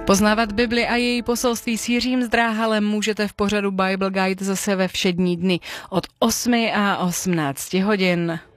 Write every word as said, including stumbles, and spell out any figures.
Poznávat Bibli a její poselství s Jiřím Zdráhalem můžete v pořadu Bible Guide zase ve všední dny od osmi a osmnácti hodin.